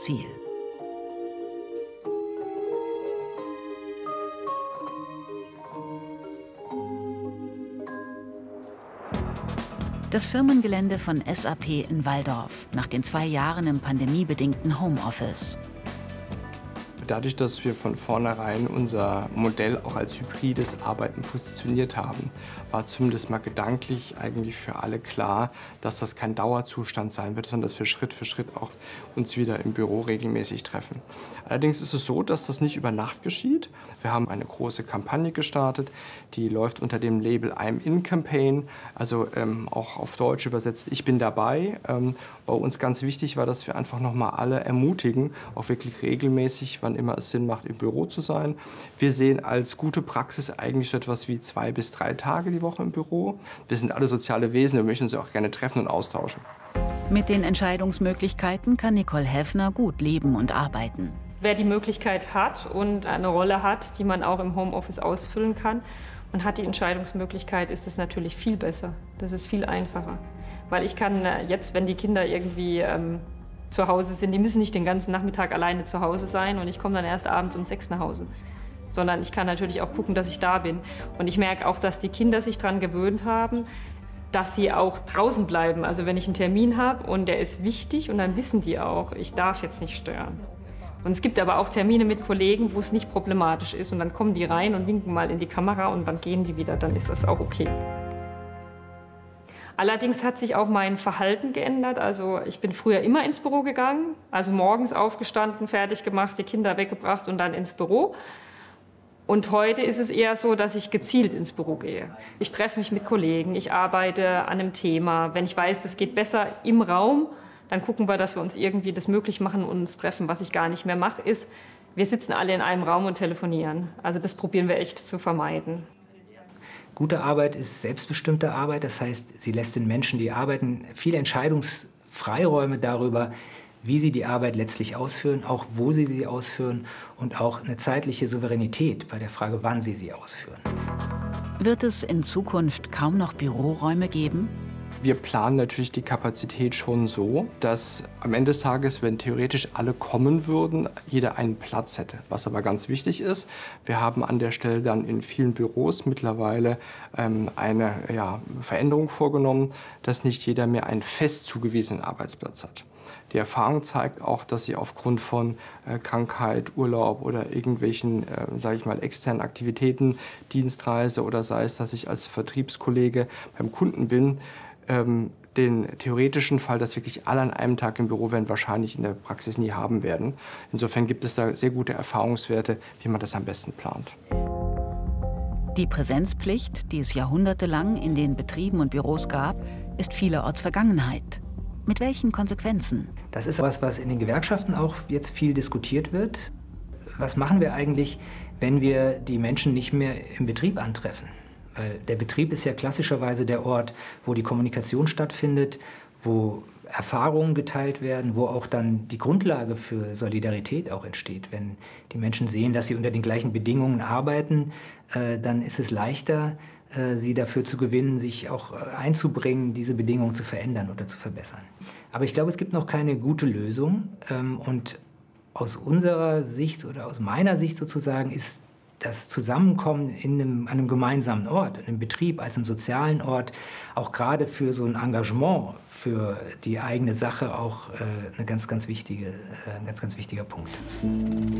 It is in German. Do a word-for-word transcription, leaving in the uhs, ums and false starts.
Ziel. Das Firmengelände von S A P in Walldorf, nach den zwei Jahren im pandemiebedingten Homeoffice. Dadurch, dass wir von vornherein unser Modell auch als hybrides Arbeiten positioniert haben, war zumindest mal gedanklich eigentlich für alle klar, dass das kein Dauerzustand sein wird, sondern dass wir Schritt für Schritt auch uns wieder im Büro regelmäßig treffen. Allerdings ist es so, dass das nicht über Nacht geschieht. Wir haben eine große Kampagne gestartet, die läuft unter dem Label I'm in Campaign, also ähm, auch auf Deutsch übersetzt, ich bin dabei. Ähm, bei uns ganz wichtig war, dass wir einfach noch mal alle ermutigen, auch wirklich regelmäßig, wann immer es Sinn macht, im Büro zu sein. Wir sehen als gute Praxis eigentlich so etwas wie zwei bis drei Tage die Woche im Büro. Wir sind alle soziale Wesen, wir möchten uns auch gerne treffen und austauschen. Mit den Entscheidungsmöglichkeiten kann Nicole Häfner gut leben und arbeiten. Wer die Möglichkeit hat und eine Rolle hat, die man auch im Homeoffice ausfüllen kann und hat die Entscheidungsmöglichkeit, ist es natürlich viel besser. Das ist viel einfacher. Weil ich kann jetzt, wenn die Kinder irgendwie ähm, zu Hause sind, die müssen nicht den ganzen Nachmittag alleine zu Hause sein und ich komme dann erst abends um sechs nach Hause. Sondern ich kann natürlich auch gucken, dass ich da bin. Und ich merke auch, dass die Kinder sich daran gewöhnt haben, dass sie auch draußen bleiben. Also wenn ich einen Termin habe und der ist wichtig und dann wissen die auch, ich darf jetzt nicht stören. Und es gibt aber auch Termine mit Kollegen, wo es nicht problematisch ist und dann kommen die rein und winken mal in die Kamera und dann gehen die wieder, dann ist das auch okay. Allerdings hat sich auch mein Verhalten geändert. Also ich bin früher immer ins Büro gegangen, also morgens aufgestanden, fertig gemacht, die Kinder weggebracht und dann ins Büro. Und heute ist es eher so, dass ich gezielt ins Büro gehe. Ich treffe mich mit Kollegen, ich arbeite an einem Thema. Wenn ich weiß, es geht besser im Raum, dann gucken wir, dass wir uns irgendwie das möglich machen und uns treffen. Was ich gar nicht mehr mache, ist, wir sitzen alle in einem Raum und telefonieren. Also das probieren wir echt zu vermeiden. Gute Arbeit ist selbstbestimmte Arbeit, das heißt, sie lässt den Menschen, die arbeiten, viele Entscheidungsfreiräume darüber, wie sie die Arbeit letztlich ausführen, auch wo sie sie ausführen und auch eine zeitliche Souveränität bei der Frage, wann sie sie ausführen. Wird es in Zukunft kaum noch Büroräume geben? Wir planen natürlich die Kapazität schon so, dass am Ende des Tages, wenn theoretisch alle kommen würden, jeder einen Platz hätte. Was aber ganz wichtig ist, wir haben an der Stelle dann in vielen Büros mittlerweile ähm, eine ja, Veränderung vorgenommen, dass nicht jeder mehr einen fest zugewiesenen Arbeitsplatz hat. Die Erfahrung zeigt auch, dass sie aufgrund von äh, Krankheit, Urlaub oder irgendwelchen, äh, sage ich mal, externen Aktivitäten, Dienstreise oder sei es, dass ich als Vertriebskollege beim Kunden bin, ähm, den theoretischen Fall, dass wirklich alle an einem Tag im Büro wären, wahrscheinlich in der Praxis nie haben werden. Insofern gibt es da sehr gute Erfahrungswerte, wie man das am besten plant. Die Präsenzpflicht, die es jahrhundertelang in den Betrieben und Büros gab, ist vielerorts Vergangenheit. Mit welchen Konsequenzen? Das ist was, was in den Gewerkschaften auch jetzt viel diskutiert wird. Was machen wir eigentlich, wenn wir die Menschen nicht mehr im Betrieb antreffen? Weil der Betrieb ist ja klassischerweise der Ort, wo die Kommunikation stattfindet, wo Erfahrungen geteilt werden, wo auch dann die Grundlage für Solidarität auch entsteht. Wenn die Menschen sehen, dass sie unter den gleichen Bedingungen arbeiten, äh, dann ist es leichter, äh, sie dafür zu gewinnen, sich auch äh, einzubringen, diese Bedingungen zu verändern oder zu verbessern. Aber ich glaube, es gibt noch keine gute Lösung. Ähm, und aus unserer Sicht oder aus meiner Sicht sozusagen ist das Zusammenkommen in einem, an einem gemeinsamen Ort, in einem Betrieb, als einem sozialen Ort, auch gerade für so ein Engagement für die eigene Sache auch äh, eine ganz, ganz wichtige, äh, ein ganz, ganz wichtiger Punkt.